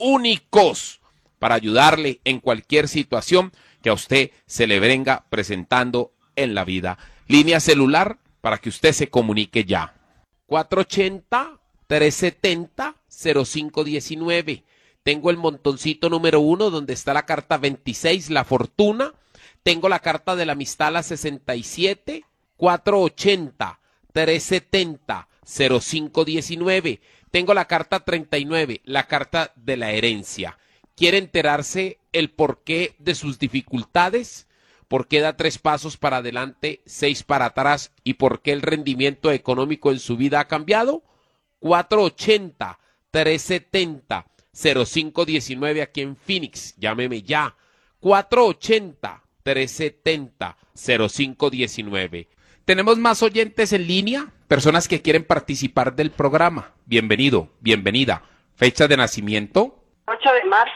únicos para ayudarle en cualquier situación que a usted se le venga presentando en la vida. Línea celular para que usted se comunique ya. cuatro ochenta, tres setenta, cero cinco diecinueve. Tengo el montoncito número uno donde está la carta veintiséis, la fortuna. Tengo la carta de la amistad, la sesenta y siete, cuatro ochenta, tres setenta, cero cinco diecinueve. Tengo la carta treinta y nueve, la carta de la herencia. ¿Quiere enterarse el porqué de sus dificultades? ¿Por qué da tres pasos para adelante, seis para atrás? ¿Y por qué el rendimiento económico en su vida ha cambiado? cuatro ochenta, tres setenta, cero cinco diecinueve aquí en Phoenix. Llámeme ya. cuatro ochenta, tres setenta, cero cinco diecinueve. Tenemos más oyentes en línea, personas que quieren participar del programa. Bienvenido, bienvenida. Fecha de nacimiento. ocho de marzo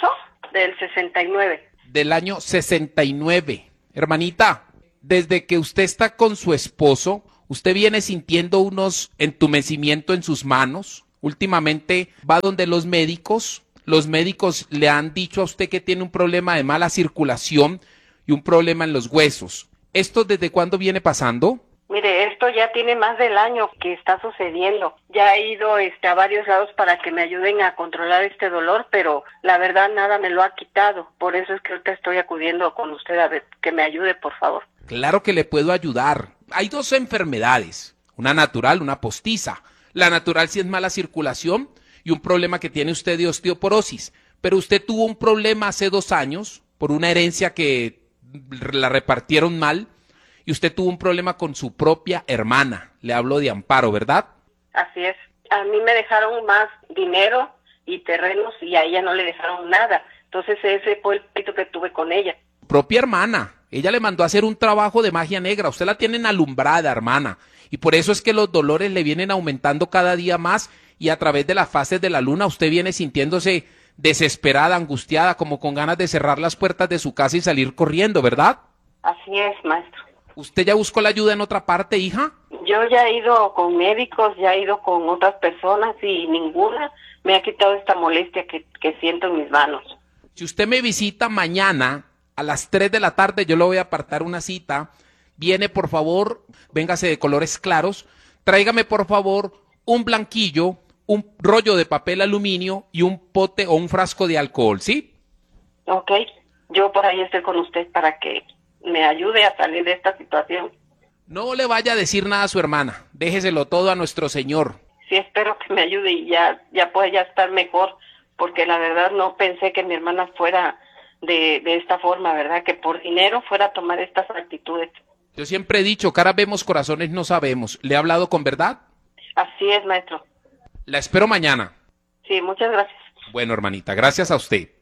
Del sesenta y nueve. Del año sesenta y nueve. Hermanita, desde que usted está con su esposo, ¿usted viene sintiendo unos entumecimientos en sus manos? Últimamente va donde los médicos. Los médicos le han dicho a usted que tiene un problema de mala circulación y un problema en los huesos. ¿Esto desde cuándo viene pasando? Mire, esto ya tiene más del año que está sucediendo. Ya he ido este, a varios lados para que me ayuden a controlar este dolor, pero la verdad nada me lo ha quitado. Por eso es que ahorita estoy acudiendo con usted a ver que me ayude, por favor. Claro que le puedo ayudar. Hay dos enfermedades, una natural, una postiza. La natural sí es mala circulación y un problema que tiene usted de osteoporosis. Pero usted tuvo un problema hace dos años por una herencia que la repartieron mal. Y usted tuvo un problema con su propia hermana. Le hablo de Amparo, ¿verdad? Así es. A mí me dejaron más dinero y terrenos y a ella no le dejaron nada. Entonces ese fue el pleito que tuve con ella. Propia hermana. Ella le mandó a hacer un trabajo de magia negra. Usted la tienen alumbrada, hermana. Y por eso es que los dolores le vienen aumentando cada día más y a través de las fases de la luna usted viene sintiéndose desesperada, angustiada, como con ganas de cerrar las puertas de su casa y salir corriendo, ¿verdad? Así es, maestro. ¿Usted ya buscó la ayuda en otra parte, hija? Yo ya he ido con médicos, ya he ido con otras personas y ninguna me ha quitado esta molestia que, que siento en mis manos. Si usted me visita mañana a las tres de la tarde, yo le voy a apartar una cita. Viene, por favor, véngase de colores claros. Tráigame, por favor, un blanquillo, un rollo de papel aluminio y un pote o un frasco de alcohol, ¿sí? Ok, yo por ahí estoy con usted para que me ayude a salir de esta situación. No le vaya a decir nada a su hermana, déjeselo todo a nuestro Señor. Sí, espero que me ayude y ya, ya pueda ya estar mejor, porque la verdad no pensé que mi hermana fuera de, de esta forma, ¿verdad? Que por dinero fuera a tomar estas actitudes. Yo siempre he dicho, caras vemos, corazones no sabemos. ¿Le he hablado con verdad? Así es, maestro. La espero mañana. Sí, muchas gracias. Bueno, hermanita, gracias a usted.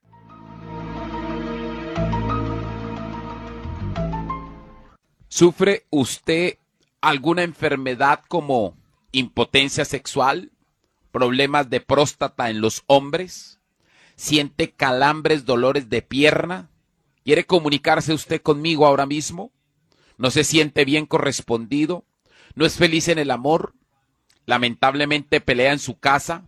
¿Sufre usted alguna enfermedad como impotencia sexual, problemas de próstata en los hombres? ¿Siente calambres, dolores de pierna? ¿Quiere comunicarse usted conmigo ahora mismo? ¿No se siente bien correspondido? ¿No es feliz en el amor? ¿Lamentablemente pelea en su casa?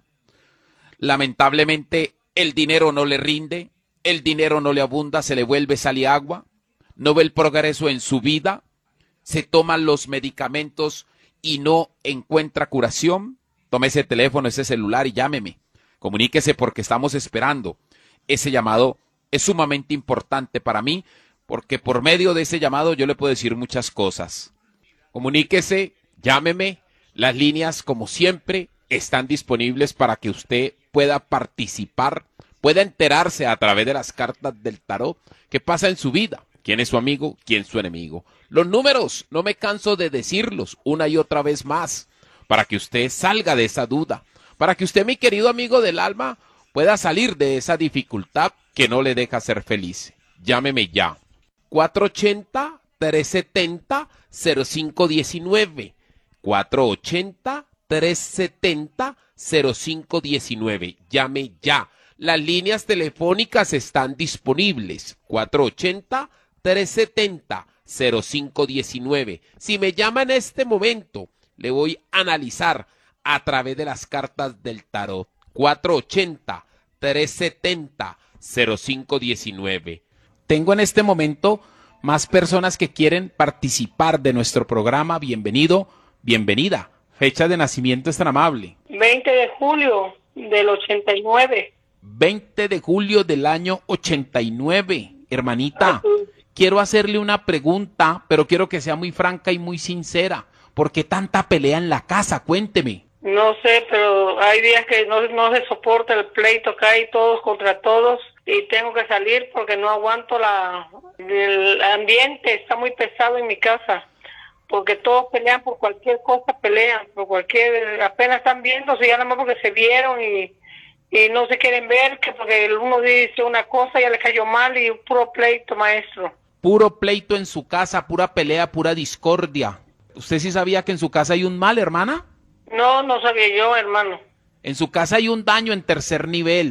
¿Lamentablemente el dinero no le rinde? ¿El dinero no le abunda, se le vuelve sal y agua? ¿No ve el progreso en su vida? ¿Se toman los medicamentos y no encuentra curación? Tome ese teléfono, ese celular y llámeme. Comuníquese porque estamos esperando. Ese llamado es sumamente importante para mí porque por medio de ese llamado yo le puedo decir muchas cosas. Comuníquese, llámeme. Las líneas, como siempre, están disponibles para que usted pueda participar, pueda enterarse a través de las cartas del tarot qué pasa en su vida. ¿Quién es su amigo? ¿Quién es su enemigo? Los números, no me canso de decirlos una y otra vez más, para que usted salga de esa duda, para que usted, mi querido amigo del alma, pueda salir de esa dificultad que no le deja ser feliz. Llámeme ya. cuatro ochenta, tres setenta, cero cinco diecinueve. cuatro ochenta, tres setenta, cero cinco diecinueve. Llame ya. Las líneas telefónicas están disponibles. cuatro ochenta, tres setenta, cero cinco diecinueve. Si me llama en este momento, le voy a analizar a través de las cartas del tarot. cuatro ochenta, tres setenta, cero cinco diecinueve. Tengo en este momento más personas que quieren participar de nuestro programa. Bienvenido, bienvenida. Fecha de nacimiento es tan amable. veinte de julio del ochenta y nueve. veinte de julio del año ochenta y nueve. Hermanita, quiero hacerle una pregunta, pero quiero que sea muy franca y muy sincera. ¿Por qué tanta pelea en la casa? Cuénteme. No sé, pero hay días que no, no se soporta el pleito, cae todos contra todos y tengo que salir porque no aguanto la el ambiente, está muy pesado en mi casa, porque todos pelean por cualquier cosa, pelean por cualquier, apenas están viéndose, ya nada más porque se vieron y, y no se quieren ver, que porque el uno dice una cosa, ya le cayó mal y puro pleito, maestro. Puro pleito en su casa, pura pelea, pura discordia. ¿Usted sí sabía que en su casa hay un mal, hermana? No, no sabía yo, hermano. En su casa hay un daño en tercer nivel,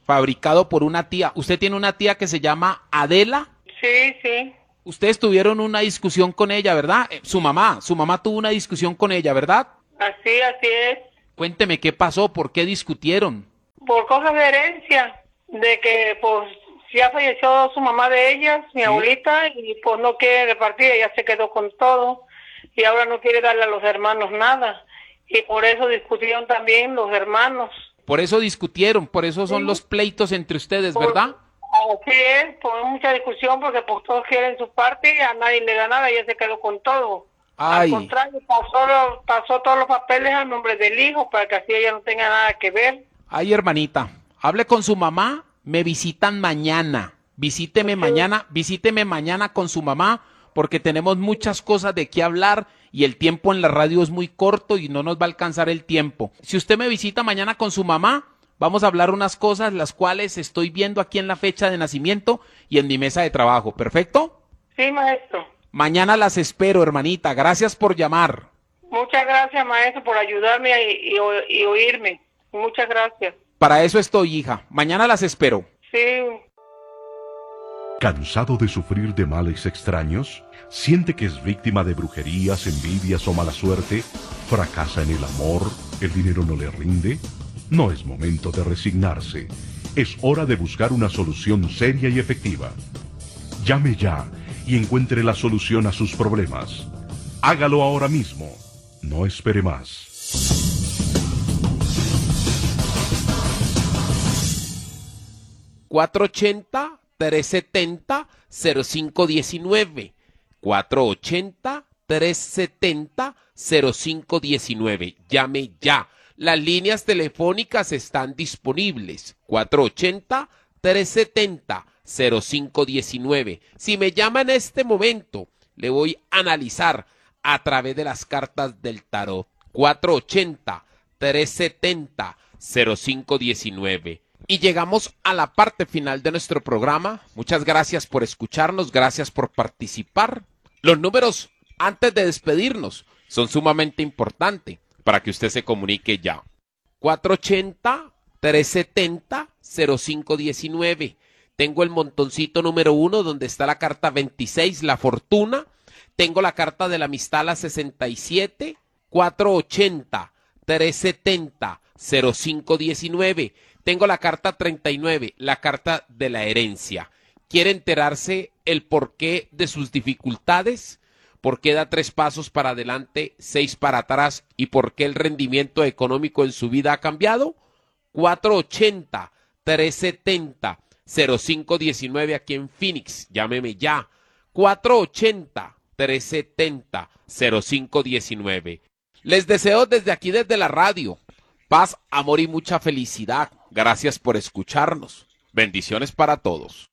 fabricado por una tía. ¿Usted tiene una tía que se llama Adela? Sí, sí. Ustedes tuvieron una discusión con ella, ¿verdad? Eh, su mamá, su mamá tuvo una discusión con ella, ¿verdad? Así, así es. Cuénteme qué pasó, por qué discutieron. Por cosas de herencia, de que pues ya falleció su mamá de ellas, mi ¿Sí? abuelita, y pues no quiere repartir, ella se quedó con todo, y ahora no quiere darle a los hermanos nada. Y por eso discutieron también los hermanos. Por eso discutieron, por eso son sí. los pleitos entre ustedes, por, ¿verdad? Así es, por mucha discusión, porque pues todos quieren su parte, y a nadie le da nada, ella se quedó con todo. Ay. Al contrario, pasó, pasó todos los papeles al nombre del hijo, para que así ella no tenga nada que ver. Ay, hermanita, hable con su mamá, me visitan mañana, visíteme sí. mañana, visíteme mañana con su mamá, porque tenemos muchas cosas de qué hablar y el tiempo en la radio es muy corto y no nos va a alcanzar el tiempo. Si usted me visita mañana con su mamá, vamos a hablar unas cosas las cuales estoy viendo aquí en la fecha de nacimiento y en mi mesa de trabajo, ¿perfecto? Sí, maestro. Mañana las espero, hermanita, gracias por llamar. Muchas gracias, maestro, por ayudarme y, y, y oírme. Muchas gracias. Para eso estoy, hija. Mañana las espero. Sí. ¿Cansado de sufrir de males extraños? ¿Siente que es víctima de brujerías, envidias o mala suerte? ¿Fracasa en el amor? ¿El dinero no le rinde? No es momento de resignarse. Es hora de buscar una solución seria y efectiva. Llame ya y encuentre la solución a sus problemas. Hágalo ahora mismo. No espere más. cuatro ochenta, tres setenta, cero cinco diecinueve. cuatro ochenta, tres setenta, cero cinco diecinueve. Llame ya. Las líneas telefónicas están disponibles. cuatro ochenta, tres setenta, cero cinco diecinueve. Si me llama en este momento, le voy a analizar a través de las cartas del tarot. cuatro ochenta, tres setenta, cero cinco diecinueve. Y llegamos a la parte final de nuestro programa. Muchas gracias por escucharnos, gracias por participar. Los números, antes de despedirnos, son sumamente importantes para que usted se comunique ya. cuatro ochenta, tres setenta, cero cinco diecinueve. Tengo el montoncito número uno donde está la carta veintiséis, la fortuna. Tengo la carta de la amistad, la sesenta y siete. cuatro ochenta, tres setenta, cero cinco diecinueve. Tengo la carta treinta y nueve, la carta de la herencia. ¿Quiere enterarse el porqué de sus dificultades? ¿Por qué da tres pasos para adelante, seis para atrás? ¿Y por qué el rendimiento económico en su vida ha cambiado? cuatro ochenta, tres setenta, cero cinco diecinueve aquí en Phoenix. Llámeme ya. cuatro ochenta, tres setenta, cero cinco diecinueve. Les deseo desde aquí, desde la radio, paz, amor y mucha felicidad. Gracias por escucharnos. Bendiciones para todos.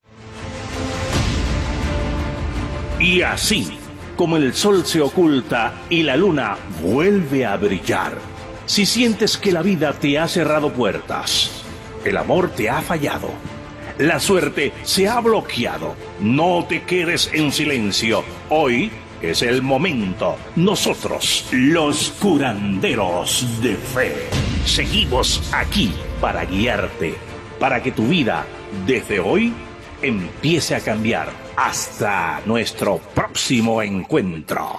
Y así, como el sol se oculta y la luna vuelve a brillar, si sientes que la vida te ha cerrado puertas, el amor te ha fallado, la suerte se ha bloqueado, no te quedes en silencio. Hoy es el momento. Nosotros, los curanderos de fe, seguimos aquí para guiarte, para que tu vida, desde hoy, empiece a cambiar. Hasta nuestro próximo encuentro.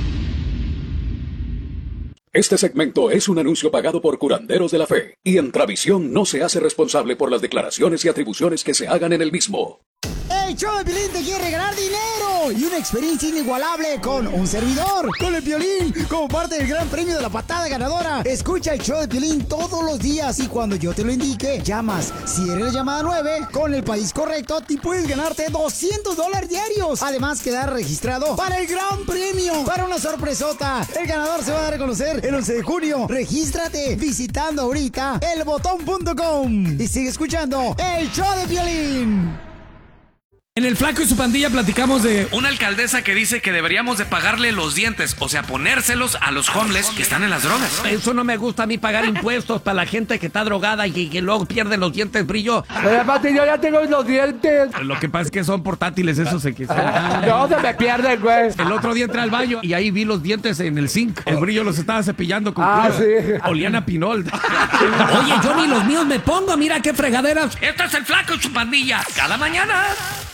Este segmento es un anuncio pagado por Curanderos de la Fe, y Entravisión no se hace responsable por las declaraciones y atribuciones que se hagan en el mismo. El show de Piolín te quiere regalar dinero y una experiencia inigualable con un servidor, con el Piolín, como parte del gran premio de la patada ganadora. Escucha el show de Piolín todos los días y cuando yo te lo indique, llamas. Si eres la llamada nueve, con el país correcto, te puedes ganarte doscientos dólares diarios. Además, quedar registrado para el gran premio, para una sorpresota. El ganador se va a dar a conocer el once de junio. Regístrate visitando ahorita el botón punto com y sigue escuchando el show de Piolín. En el Flaco y su pandilla platicamos de una alcaldesa que dice que deberíamos de pagarle los dientes, o sea, ponérselos a los homeless que están en las drogas. Eso no me gusta a mí, pagar impuestos para la gente que está drogada y que luego pierde los dientes, brillo. Pero Pati, yo ya tengo los dientes. Lo que pasa es que son portátiles, esos se que se... No, se me pierden, güey. El otro día entré al baño y ahí vi los dientes en el zinc. El brillo los estaba cepillando con Ah, cloro. sí. Olían a pinol. Oye, yo ni los míos me pongo, mira qué fregaderas. Esto es el Flaco y su pandilla. Cada mañana.